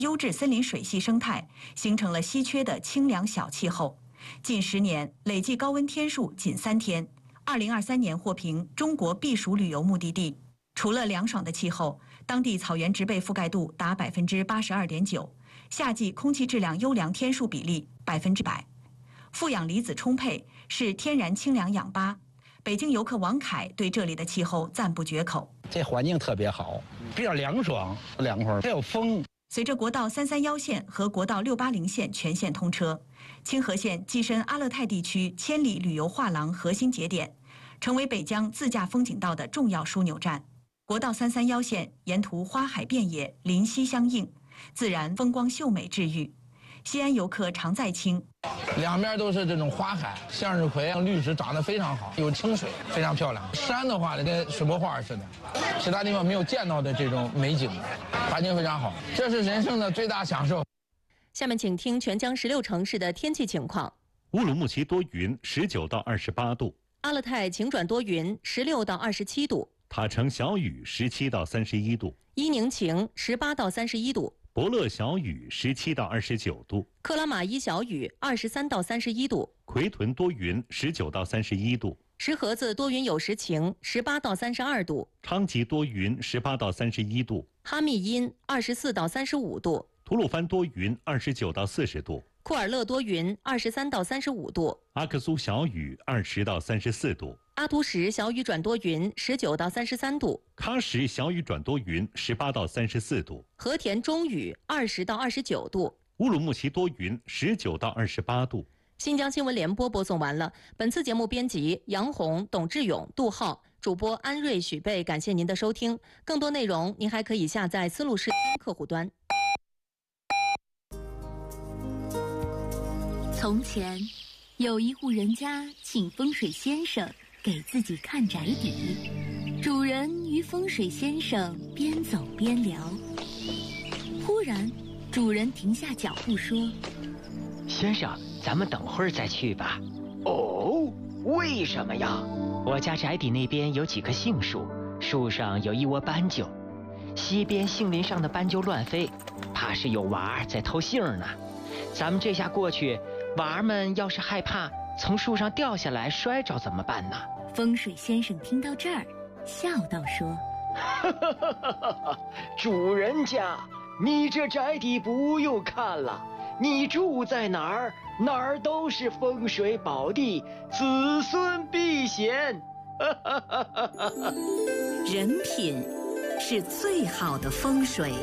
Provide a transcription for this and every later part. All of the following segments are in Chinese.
优质森林水系生态，形成了稀缺的清凉小气候。近10年累计高温天数仅3天。2023年获评中国避暑旅游目的地。除了凉爽的气候，当地草原植被覆盖度达82.9%，夏季空气质量优良天数比例100%，负氧离子充沛，是天然清凉氧吧。北京游客王凯对这里的气候赞不绝口。 这环境特别好，比较凉爽，凉快，还有风。 随着国道331线和国道680线全线通车，清河县跻身阿勒泰地区千里旅游画廊核心节点，成为北疆自驾风景道的重要枢纽站。国道331线沿途花海遍野，林溪相映，自然风光秀美治愈。西安游客常在清， 两边都是这种花海，向日葵、绿植长得非常好，有清水，非常漂亮。山的话跟水墨画似的，其他地方没有见到的这种美景，环境非常好，这是人生的最大享受。 下面请听全疆16城市的天气情况。 乌鲁木齐多云，19到28度； 阿勒泰晴转多云，16到27度； 塔城小雨，17到31度； 伊宁晴，18到31度； 博乐小雨，17到29度； 克拉玛依小雨，23到31度； 奎屯多云，19到31度； 石河子多云有时晴，18到32度； 昌吉多云，18到31度； 哈密阴，24到35度； 吐鲁番多云，29到40度； 库尔勒多云，23到35度； 阿克苏小雨，20到34度； 阿图什小雨转多云，19到33度； 喀什小雨转多云，18到34度； 和田中雨，20到29度； 乌鲁木齐多云，19到28度。 新疆新闻联播播送完了。本次节目编辑杨红、董志勇、杜浩，主播安瑞、许贝。感谢您的收听。更多内容您还可以下载丝路视听客户端。 从前，有一户人家请风水先生给自己看宅邸。主人与风水先生边走边聊，忽然，主人停下脚步说：“ 先生，咱们等会儿再去吧。”“哦，为什么呀？”“我家宅邸那边有几棵杏树，树上有一窝斑鸠，西边杏林上的斑鸠乱飞，怕是有娃儿在偷杏呢。咱们这下过去，娃儿们要是害怕从树上掉下来摔着怎么办呢？” 风水先生听到这儿，笑道说：“ 主人家，你这宅邸不用看了，你住在哪儿，哪儿都是风水宝地，子孙避险。” 人品是最好的风水。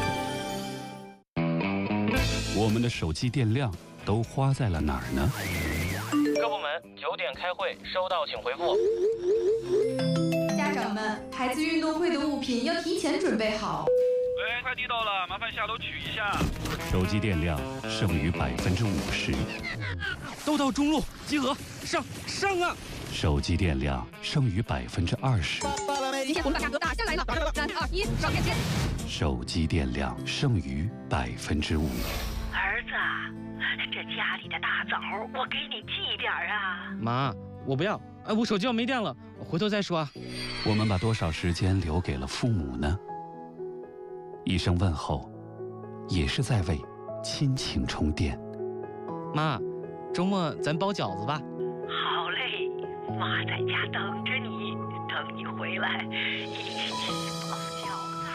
我们的手机电量都花在了哪儿呢？ 各部门9点开会，收到请回复。 家长们，孩子运动会的物品要提前准备好。 喂，快递到了，麻烦下楼取一下。 手机电量剩余50%。 都到中路集合，上啊！ 手机电量剩余20%。 今天我们把价格打下来了，3、2、1，上链接。 手机电量剩余5%。 儿子，这家里的大枣我给你寄点啊。 妈，我不要，我手机要没电了，回头再说。 我们把多少时间留给了父母呢？一声问候，也是在为亲情充电。 妈，周末咱包饺子吧。 好嘞，妈在家等着你，等你回来一起包饺子。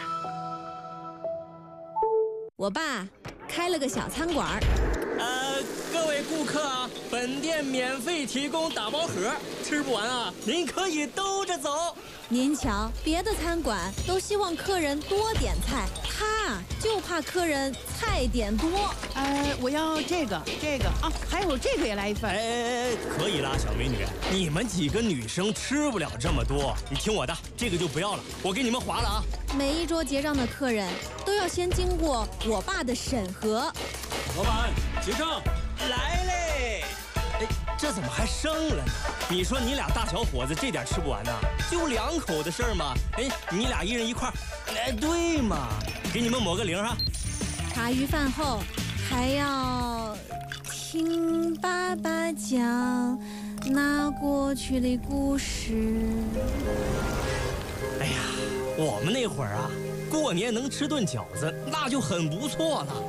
我爸开了个小餐馆。 各位顾客啊，本店免费提供打包盒，吃不完啊，您可以兜着走。 您瞧，别的餐馆都希望客人多点菜，他就怕客人菜点多。 我要这个啊，还有这个也来一份。 可以啦，小美女，你们几个女生吃不了这么多，你听我的，这个就不要了，我给你们划了啊。 每一桌结账的客人都要先经过我爸的审核。 老板，结账来嘞！这怎么还剩了呢？你说你俩大小伙子这点吃不完呐？就2口的事儿嘛。你俩一人一块，对嘛？给你们抹个0哈。 茶余饭后还要听爸爸讲那过去的故事。 哎呀，我们那会儿啊， 过年能吃顿饺子，那就很不错了。